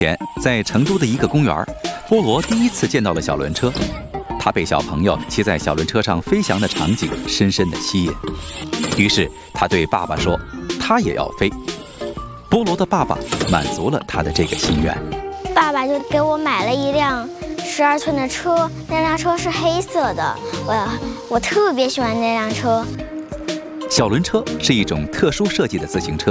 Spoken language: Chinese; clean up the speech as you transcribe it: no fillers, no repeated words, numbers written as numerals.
前，在成都的一个公园，菠萝第一次见到了小轮车。他被小朋友骑在小轮车上飞翔的场景深深地吸引，于是他对爸爸说：“他也要飞。”菠萝的爸爸满足了他的这个心愿， 爸爸就给我买了一辆12寸的车，那辆车是黑色的，我特别喜欢那辆车。 小轮车是一种特殊设计的自行车，